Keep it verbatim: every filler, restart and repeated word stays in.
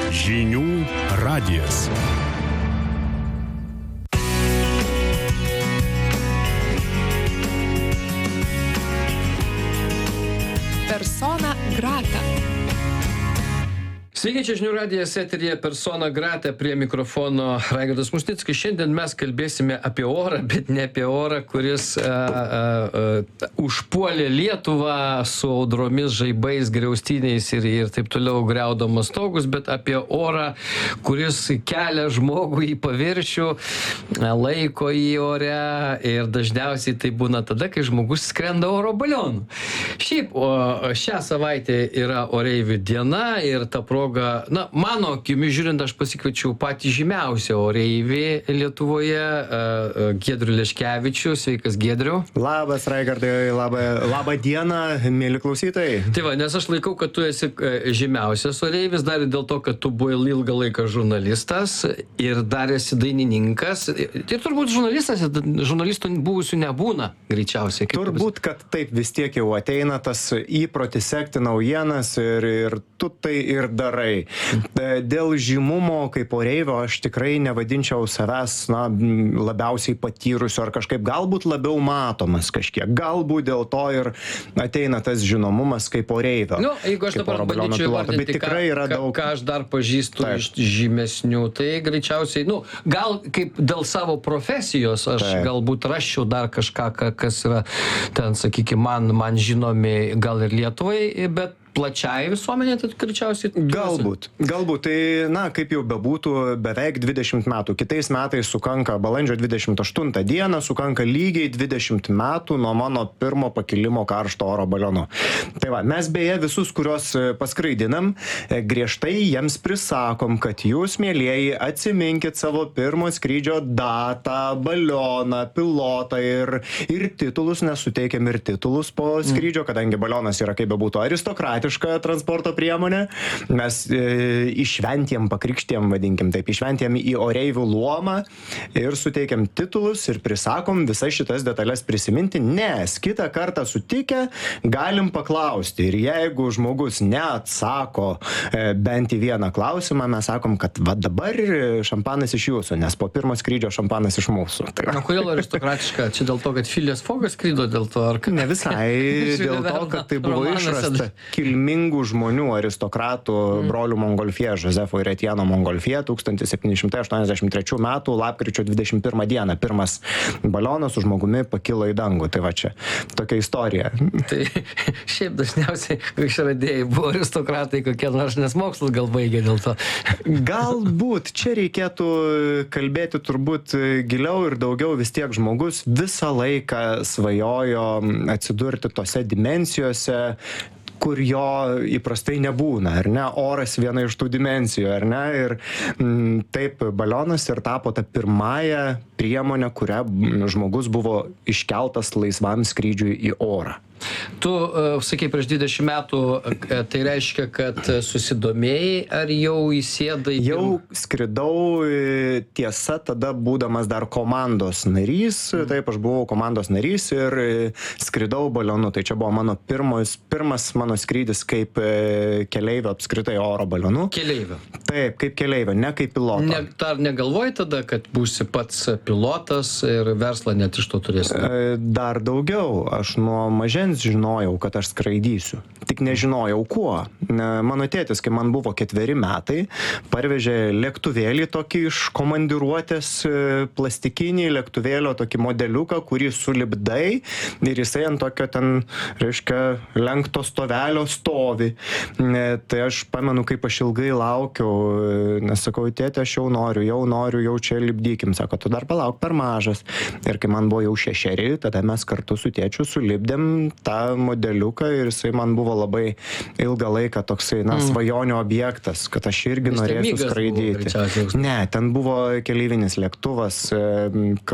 Žinių radijas. Persona grata. Sveiki, čia Žinių radijas, eteryje Persona grata, prie mikrofono Raigardas Musnickas. Šiandien mes kalbėsime apie orą, bet ne apie orą, kuris a, a, a, užpuolė Lietuvą su audromis, žaibais, griaustiniais ir, ir taip toliau griaudamas stogus, bet apie orą, kuris kelia žmogų į paviršių, laiko į ore ir dažniausiai tai būna tada, kai žmogus skrenda oro balionu. Šiaip o, šią savaitę yra oreivių diena ir ta proga, na, mano akimi žiūrint, aš pasikviečiau patį žymiausią oreivį Lietuvoje, Giedrių Leškevičių. Sveikas, Giedriau. Labas, Raigardai, labą, labą dieną, mėly klausytojai. Tai va, nes aš laikau, kad tu esi žymiausias oreivis, dar ir dėl to, kad tu buvai ilgą laiką žurnalistas ir dar esi dainininkas. Tai turbūt žurnalistas, žurnalistų buvusių nebūna, greičiausiai. Turbūt, kad taip vis tiek jau ateina tas įprotis sekti naujienas ir, ir tu tai ir darai. Dėl žymumo kaip oreivio aš tikrai nevadinčiau savęs na, labiausiai patyrusio ar kažkaip galbūt labiau matomas kažkiek. Galbūt dėl to ir ateina tas žinomumas kaip oreivio. Nu, jeigu aš dabar bandyčiau įvardinti, ką, ką, daug... ką aš dar pažįstu Taip. iš žymesnių, tai greičiausiai, nu, gal kaip dėl savo profesijos aš Taip. galbūt raščiau dar kažką, kas yra ten, sakykime, man, man žinomi gal ir Lietuvai, bet plačiai visuomenė, tai greičiausiai... Galbūt. Galbūt. Tai, na, kaip jau bebūtų, beveik dvidešimt metų. Kitais metais sukanka balandžio dvidešimt aštuntą dieną, sukanka lygiai dvidešimt metų nuo mano pirmo pakilimo karšto oro balionu. Tai va, mes beje visus, kuriuos paskraidinam, griežtai jiems prisakom, kad jūs, mielieji, atsiminkit savo pirmo skrydžio datą, balioną, pilotą ir, ir titulus, nes suteikiam ir titulus po skrydžio, kadangi balionas yra kaip bebūtų aristokratiška transporto priemonė. Mes e, išventėm, pakrikštėm, vadinkim taip, išventėm į oreivių luomą ir suteikiam titulus ir prisakom visas šitas detalės prisiminti, nes kitą kartą sutikę galim paklausti. Ir jeigu žmogus neatsako e, bent į vieną klausimą, mes sakom, kad va dabar šampanas iš jūsų, nes po pirmo skrydžio šampanas iš mūsų. Tai... Na, kodėl aristokratiška? Čia dėl to, kad Phileas Foggas skrydo dėl to? Ar... Ne visai, dėl to, kad tai buvo išrasta kilmingų žmonių aristokratų mm. brolių Mongolfie, Josefo ir Etieno Mongolfie, tūkstantis septyni šimtai aštuoniasdešimt trečių metų lapkričio dvidešimt pirmą dieną. Pirmas balionas su žmogumi pakilo į dangų. Tai va čia tokia istorija. Tai šiaip dažniausiai išradėjai buvo aristokratai kokie nors, nes mokslus gal baigė dėl to. Galbūt čia reikėtų kalbėti turbūt giliau ir daugiau. Vis tiek žmogus visą laiką svajojo atsidurti tose dimensijose, kur jo įprastai nebūna, ar ne? Oras viena iš tų dimensijų, ar ne? Ir m, taip balionas ir tapo ta pirmąją priemonę, kurią žmogus buvo iškeltas laisvam skrydžiui į orą. Tu, uh, sakei, prieš dvidešimt metų, uh, tai reiškia, kad susidomėjai, ar jau įsėdai? Jau skridau, tiesa, tada būdamas dar komandos narys, mm. taip, aš buvau komandos narys ir skridau balionu. Tai čia buvo mano pirmas, pirmas mano skrydis kaip keleivio apskritai oro balionu. Keleivio? Taip, kaip keleivio, ne kaip piloto. Ne, ar negalvoji tada, kad būsi pats pilotas ir verslą net iš to turėsi? Dar daugiau. Aš nuo mažens žinojau, kad aš skraidysiu. Tik nežinojau kuo. Mano tėtis, kai man buvo ketveri metai, parvežė lėktuvėlį tokį iš komandiruotės, plastikinį lėktuvėlio tokį modeliuką, kurį sulipdai ir jisai ant tokio ten, reiškia, lenkto stovelio stovi. Tai aš pamenu, kaip aš ilgai laukiau, nes sakau, tėtė, aš jau noriu, jau noriu, jau čia lipdykim. Sako, tu dar palauk, per mažas. Ir kai man buvo jau šešeri, tada mes kartu su tėčiu sulipdėm tą modeliuką ir jisai man buvo labai ilgą laiką toksai, na, svajonių objektas, kad aš irgi norėsiu skraidyti. Ne, ten buvo keleivinis lėktuvas,